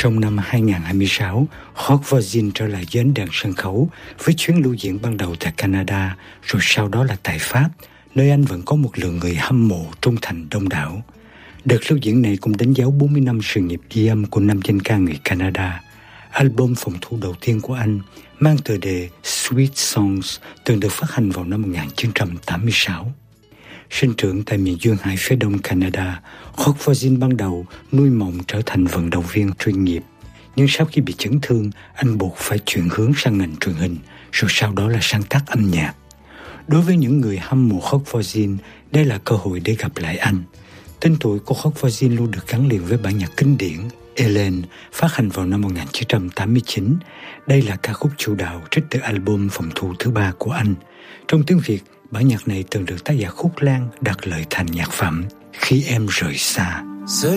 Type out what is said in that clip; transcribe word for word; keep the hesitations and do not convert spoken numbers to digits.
Trong năm hai không hai sáu, Rock Voisine trở lại với ánh đèn sân khấu với chuyến lưu diễn ban đầu tại Canada, rồi sau đó là tại Pháp, nơi anh vẫn có một lượng người hâm mộ trung thành đông đảo. Đợt lưu diễn này cũng đánh dấu bốn mươi năm sự nghiệp ghi âm của nam danh ca người Canada. Album phòng thu đầu tiên của anh mang tựa đề Sweet Songs từng được phát hành vào năm một nghìn chín trăm tám mươi sáu. Sinh trưởng tại miền duyên hải phía đông Canada, Rock Voisine ban đầu nuôi mộng trở thành vận động viên chuyên nghiệp. Nhưng sau khi bị chấn thương, anh buộc phải chuyển hướng sang ngành truyền hình, rồi sau đó là sáng tác âm nhạc. Đối với những người hâm mộ Rock Voisine, đây là cơ hội để gặp lại anh. Tên tuổi của Rock Voisine luôn được gắn liền với bản nhạc kinh điển Ellen, phát hành vào năm một nghìn chín trăm tám mươi chín. Đây là ca khúc chủ đạo trích từ album phòng thu thứ ba của anh. Trong tiếng Việt, bản nhạc này từng được tác giả Khúc Lan đặt lời thành nhạc phẩm Khi Em Rời Xa.